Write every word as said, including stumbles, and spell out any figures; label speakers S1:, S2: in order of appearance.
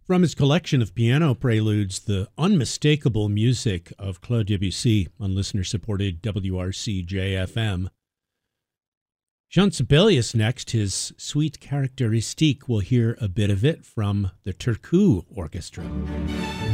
S1: From his collection of piano preludes, the unmistakable music of Claude Debussy on listener-supported W R C J F M. Jean Sibelius next, his suite Caractéristique. We'll hear a bit of it from the Turku Orchestra.